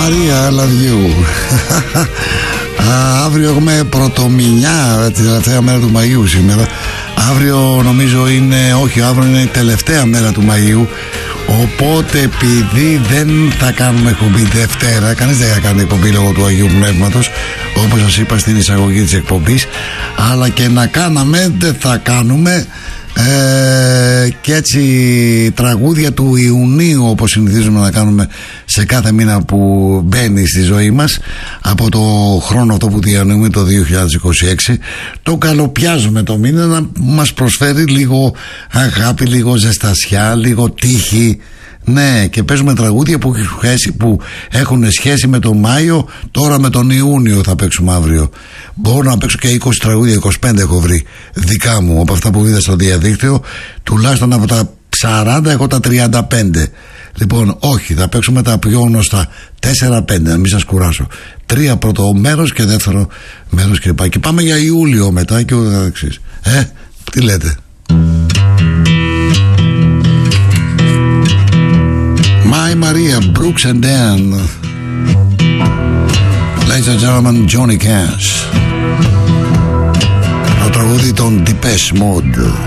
Maria, I love you. Αύριο έχουμε πρωτομηνιά, τη τελευταία μέρα του Μαΐου σήμερα. Αύριο νομίζω είναι, όχι, αύριο είναι η τελευταία μέρα του Μαΐου. Οπότε επειδή δεν θα κάνουμε εκπομπή Δευτέρα, κανείς δεν θα κάνει εκπομπή λόγω του Αγίου Πνεύματος, όπως σας είπα στην εισαγωγή της εκπομπής, αλλά και να κάναμε δεν θα κάνουμε. Και έτσι τραγούδια του Ιουνίου, όπως συνηθίζουμε να κάνουμε σε κάθε μήνα που μπαίνει στη ζωή μας από το χρόνο αυτό που διανύουμε, το 2026, το καλοπιάζουμε το μήνα να μας προσφέρει λίγο αγάπη, λίγο ζεστασιά, λίγο τύχη. Ναι, και παίζουμε τραγούδια που έχουν σχέση με τον Μάιο. Τώρα με τον Ιούνιο θα παίξουμε αύριο. Μπορώ να παίξω και 20 τραγούδια, 25 έχω βρει δικά μου από αυτά που είδα στο διαδίκτυο. Τουλάχιστον από τα 40 έχω τα 35. Λοιπόν, όχι, θα παίξουμε τα πιο γνωστά 4-5, να μην σας κουράσω. 3 πρώτο μέρος και δεύτερο μέρος κλπ. Και πάμε για Ιούλιο μετά και ούτω καθεξής. Τι λέτε? My Maria, Brooks and Dan. Ladies and gentlemen, Johnny Cash. Το τραγούδι των Depeche Mode.